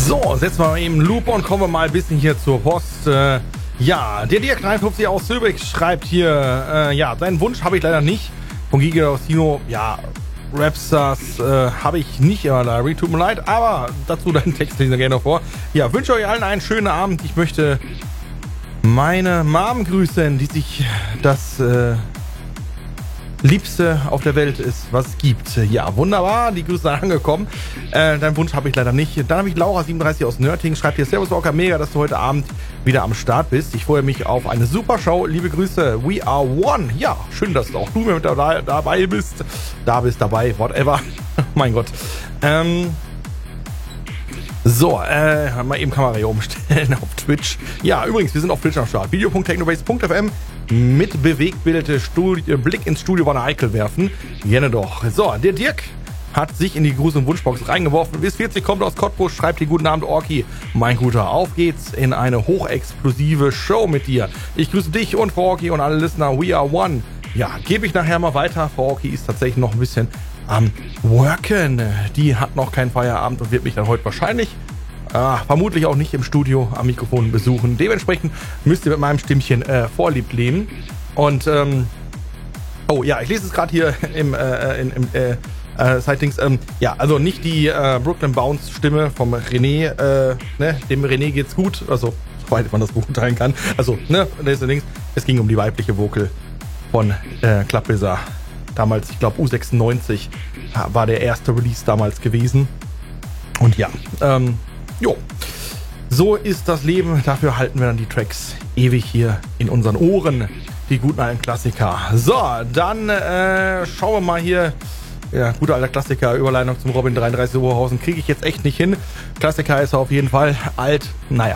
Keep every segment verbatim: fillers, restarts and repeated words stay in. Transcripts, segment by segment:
So, setzen wir mal eben Loop und kommen wir mal ein bisschen hier zur Post. Äh, ja, der Dirk dreiundfünfzig aus Silbeck schreibt hier, äh, ja, seinen Wunsch habe ich leider nicht. Von Giga Orsino, ja, Rapstars äh, habe ich nicht in der Library, tut mir leid, aber dazu deinen Text lesen wir gerne vor. Ja, wünsche euch allen einen schönen Abend. Ich möchte meine Mom grüßen, die sich das äh, Liebste auf der Welt ist, was es gibt. Ja, wunderbar, die Grüße sind angekommen. Äh, deinen Wunsch habe ich leider nicht. Dann habe ich Laura siebenunddreißig aus Nördlingen, schreibt hier: Servus Walker, mega, dass du heute Abend wieder am Start bist. Ich freue mich auf eine super Show. Liebe Grüße, we are one. Ja, schön, dass auch du mit dabei, dabei bist. Da bist dabei, whatever. Mein Gott. Ähm... So, äh, mal eben Kamera hier umstellen auf Twitch. Ja, übrigens, wir sind auf Twitch am Start. video punkt technobase punkt f m mit Bewegtbild Studi- Blick ins Studio von der Eikel werfen. Gerne doch. So, der Dirk hat sich in die Gruß- und Wunschbox reingeworfen. Bis vierzig kommt aus Cottbus, schreibt die guten Abend, Orki. Mein Guter, auf geht's in eine hochexplosive Show mit dir. Ich grüße dich und Frau Orki und alle Listener. We are one. Ja, gebe ich nachher mal weiter. Frau Orki ist tatsächlich noch ein bisschen am Worken. Die hat noch keinen Feierabend und wird mich dann heute wahrscheinlich, äh, vermutlich auch nicht im Studio am Mikrofon besuchen. Dementsprechend müsst ihr mit meinem Stimmchen äh, vorlieb nehmen. Und, ähm, oh ja, ich lese es gerade hier im, äh, in, im, äh, äh, Sightings. Ähm, ja, also nicht die äh, Brooklyn Bounce Stimme vom René, äh, ne, dem René geht's gut, also, soweit man das beurteilen kann. Also, ne, da ist links. Es ging um die weibliche Vocal von äh, Klappwizard. Damals, ich glaube U sechsundneunzig war der erste Release damals gewesen. Und ja, ähm, jo. So ist das Leben. Dafür halten wir dann die Tracks ewig hier in unseren Ohren. Die guten alten Klassiker. So, dann äh, schauen wir mal hier. Ja, guter alter Klassiker. Überleitung zum Robin dreiunddreißig Oberhausen. Kriege ich jetzt echt nicht hin. Klassiker ist auf jeden Fall alt. Naja.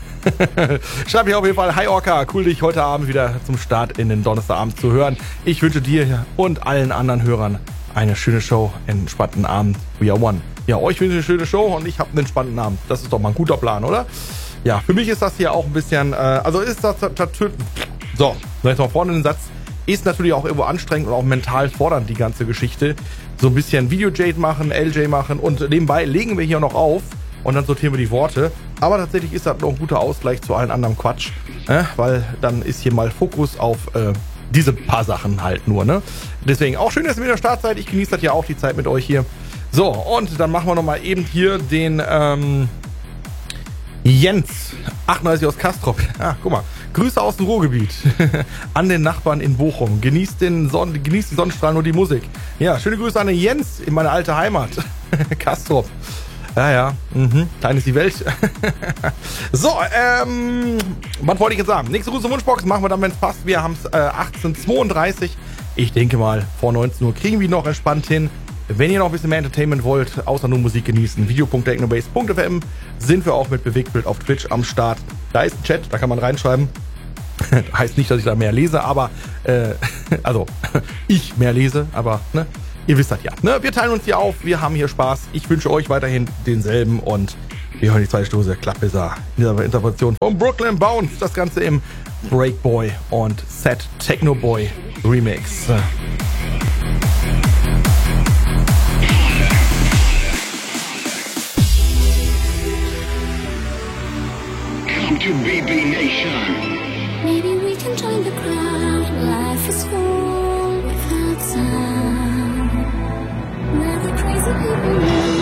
Schreib mir auf jeden Fall: Hi Orca, cool dich heute Abend wieder zum Start in den Donnerstagabend zu hören. Ich wünsche dir und allen anderen Hörern eine schöne Show, einen entspannten Abend. We are one. Ja, euch wünsche ich eine schöne Show und ich habe einen entspannten Abend. Das ist doch mal ein guter Plan, oder? Ja, für mich ist das hier auch ein bisschen, äh, also ist das, das, das so, vielleicht mal vorne den Satz, ist natürlich auch irgendwo anstrengend und auch mental fordernd, die ganze Geschichte. So ein bisschen Video-Jade machen, L J machen und nebenbei legen wir hier noch auf. Und dann sortieren wir die Worte. Aber tatsächlich ist das noch ein guter Ausgleich zu allen anderen Quatsch. Äh, weil dann ist hier mal Fokus auf äh, diese paar Sachen halt nur. Ne? Deswegen auch schön, dass ihr mit der Start seid. Ich genieße das ja auch, die Zeit mit euch hier. So, und dann machen wir nochmal eben hier den ähm, Jens, achtunddreißig aus Kastrop. Ah, guck mal. Grüße aus dem Ruhrgebiet an den Nachbarn in Bochum. Genießt, den Son- genießt die Sonnenstrahlen und die Musik. Ja, schöne Grüße an den Jens in meine alte Heimat. Kastrop. Ja, ja, mhm. Klein ist die Welt. So, ähm, was wollte ich jetzt sagen? Nächste große Wunschbox machen wir dann, wenn es passt. Wir haben es äh, achtzehn Uhr zweiunddreißig. Ich denke mal, vor neunzehn Uhr kriegen wir noch entspannt hin. Wenn ihr noch ein bisschen mehr Entertainment wollt, außer nur Musik genießen, video punkt technobase punkt f m sind wir auch mit Bewegtbild auf Twitch am Start. Da ist ein Chat, da kann man reinschreiben. Heißt nicht, dass ich da mehr lese, aber, äh, also, ich mehr lese, aber, ne? Ihr wisst das ja. Ne? Wir teilen uns hier auf, wir haben hier Spaß. Ich wünsche euch weiterhin denselben und wir hören die zweite Stoße Klappwizard in dieser Interpretation von Brooklyn Bounce. Das Ganze im Breakboy und Set Technoboy Remix. Come to B B Nation. Maybe we can join the crowd.